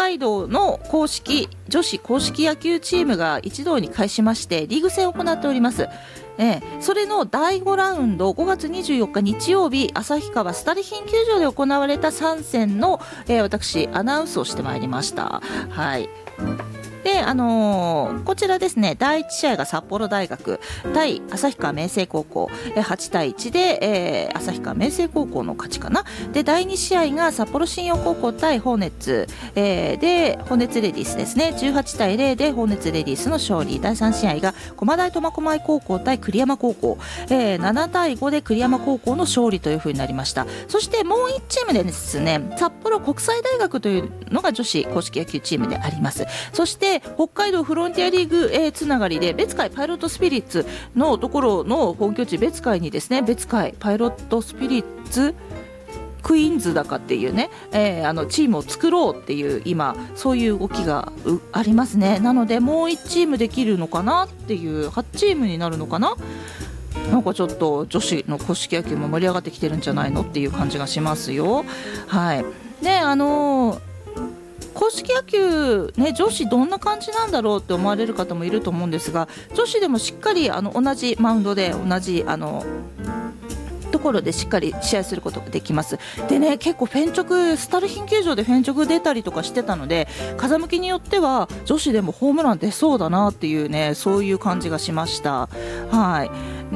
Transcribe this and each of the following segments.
海道の女子公式野球チームが一堂に会しましてリーグ戦を行っております。それの第5ラウンド5月24日日曜日、旭川スタルヒン球場で行われた3戦の、私アナウンスをしてまいりました。はい。でこちらですね、第1試合が札幌大学対旭川明星高校、8対1で、旭川明星高校の勝ちかな。で第2試合が札幌新陽高校対ホーネッツ、でホーネッツレディースですね、18対0でホーネッツレディースの勝利。第3試合が駒大苫小牧高校対栗山高校、7対5で栗山高校の勝利というふうになりました。そしてもう1チームでですね、札幌国際大学というのが女子公式野球チームであります。そして北海道フロンティアリーグ、つながりで別海パイロットスピリッツのところの本拠地別海にですね、別海パイロットスピリッツクイーンズだかっていうね、チームを作ろうっていう今そういう動きがありますね。なのでもう1チームできるのかなっていう、8チームになるのかな。なんかちょっと女子の公式野球も盛り上がってきてるんじゃないのっていう感じがしますよ。はい。で公式野球、ね、女子どんな感じなんだろうって思われる方もいると思うんですが、女子でもしっかり同じマウンドで同じところでしっかり試合することができます。でね、結構フェン直スタルヒン球場でフェン直出たりとかしてたので、風向きによっては女子でもホームラン出そうだなっていうね、そういう感じがしました。はい。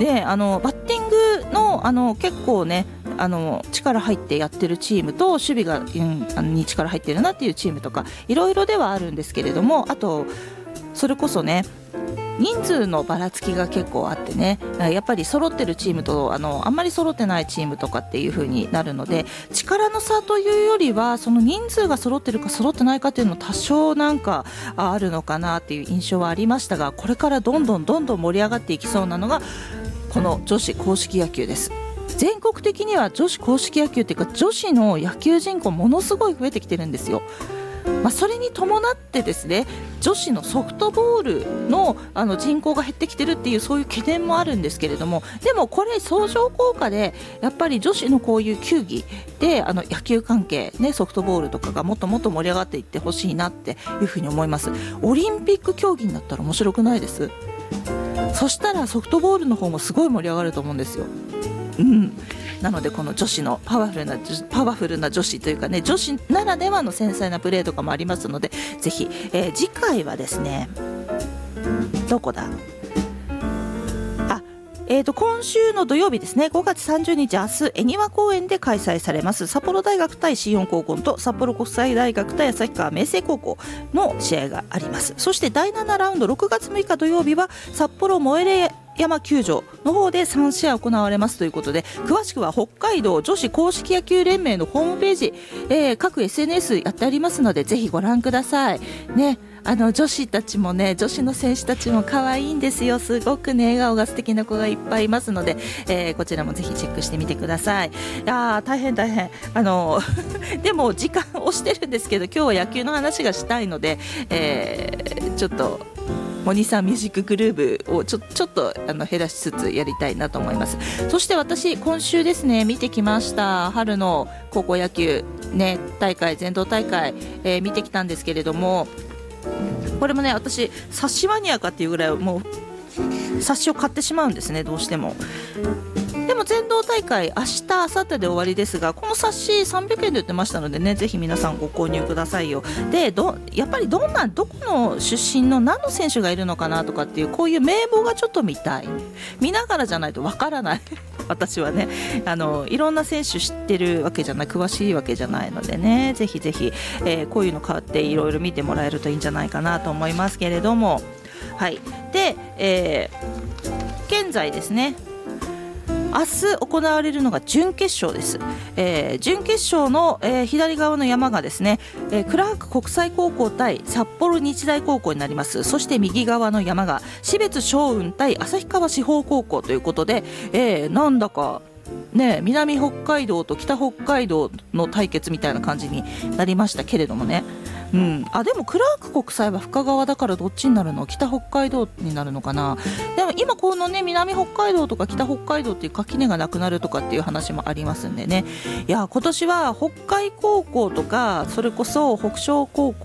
でバッティングの結構ね力入ってやってるチームと守備が、に力入ってるなっていうチームとかいろいろではあるんですけれども、あとそれこそね人数のばらつきが結構あってね、やっぱり揃ってるチームとあんまり揃ってないチームとかっていう風になるので、力の差というよりはその人数が揃ってるか揃ってないかっていうの多少なんかあるのかなっていう印象はありましたが、これからどんどん盛り上がっていきそうなのがこの女子公式野球です。全国的には女子公式野球っていうか女子の野球人口ものすごい増えてきてるんですよ。それに伴ってですね、女子のソフトボールの、人口が減ってきてるっていうそういう懸念もあるんですけれども、でもこれ相乗効果でやっぱり女子のこういう球技で野球関係、ね、ソフトボールとかがもっともっと盛り上がっていってほしいなっていうふうに思います。オリンピック競技になったら面白くないです？そしたらソフトボールの方もすごい盛り上がると思うんですよ。なのでこの女子のパワフルな女子というかね、女子ならではの繊細なプレーとかもありますので、ぜひ、次回はですね、どこだ今週の土曜日ですね、5月30日明日恵庭公園で開催されます札幌大学対新日本高校と札幌国際大学対旭川明星高校の試合があります。そして第7ラウンド6月6日土曜日は札幌燃え山球場の方で3試合行われますということで、詳しくは北海道女子公式野球連盟のホームページ、各 SNS やってありますのでぜひご覧くださいね。女子たちもね、女子の選手たちも可愛いんですよ。すごくね笑顔が素敵な子がいっぱいいますので、こちらもぜひチェックしてみてください。大変でも時間押してるんですけど、今日は野球の話がしたいので、ちょっとモニサーミュージックグルーブをちょっと減らしつつやりたいなと思います。そして私今週ですね見てきました春の高校野球、ね、全道大会、見てきたんですけれども、これもね私冊子マニアかっていうぐらいもう冊子を買ってしまうんですね、どうしても。でも全道大会明日明後日で終わりですが、この冊子300円で売ってましたのでね、ぜひ皆さんご購入くださいよ。でやっぱりどこの出身の何の選手がいるのかなとかっていう、こういう名簿がちょっと見たい、見ながらじゃないとわからない私はねいろんな選手知ってるわけじゃない、詳しいわけじゃないのでね、ぜひぜひ、こういうの買っていろいろ見てもらえるといいんじゃないかなと思いますけれども、はい。で、現在ですね明日行われるのが準決勝です。準決勝の、左側の山がですね、クラーク国際高校対札幌日大高校になります。そして右側の山が標別松雲対旭川四方高校ということで、なんだかね、南北海道と北北海道の対決みたいな感じになりましたけれどもね、でもクラーク国際は深川だからどっちになるの？北北海道になるのかな。でも今このね南北海道とか北北海道っていう垣根がなくなるとかっていう話もありますんでね、いや今年は北海高校とかそれこそ北昇高校